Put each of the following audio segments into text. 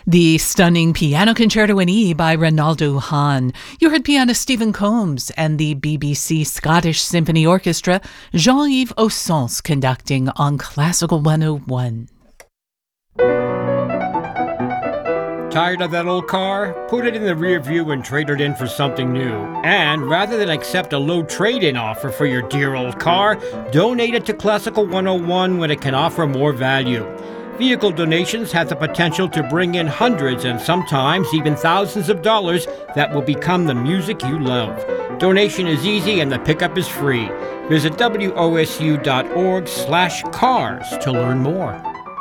The stunning Piano Concerto in E by Ronaldo Hahn. You heard pianist Stephen Combs and the BBC Scottish Symphony Orchestra, Jean-Yves Ossens conducting on Classical 101. Tired of that old car? Put it in the rear view and trade it in for something new. And rather than accept a low trade-in offer for your dear old car, donate it to Classical 101 when it can offer more value. Vehicle donations have the potential to bring in hundreds and sometimes even thousands of dollars that will become the music you love. Donation is easy and the pickup is free. Visit wosu.org/cars to learn more.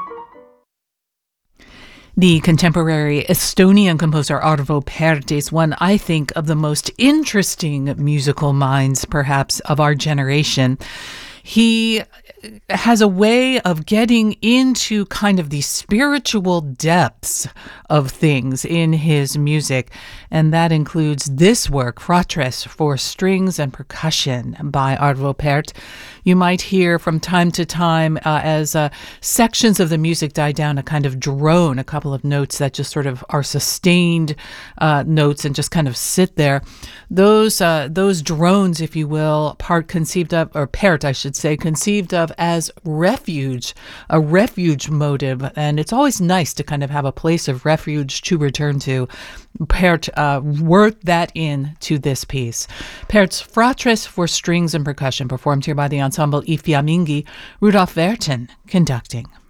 The contemporary Estonian composer Arvo Pärt is one, I think, of the most interesting musical minds, perhaps, of our generation. He has a way of getting into kind of the spiritual depths of things in his music, and that includes this work, Fratres for Strings and Percussion by Arvo Pärt. You might hear from time to time as sections of the music die down, a kind of drone, a couple of notes that just sort of are sustained notes and just kind of sit there. Those drones, if you will, Pärt, I should say, conceived of as refuge, a refuge motive, and it's always nice to kind of have a place of refuge to return to. Pärt worked that into this piece. Pärt's Fratres for Strings and Percussion, performed here by the ensemble I Fiamminghi, Rudolf Werten conducting.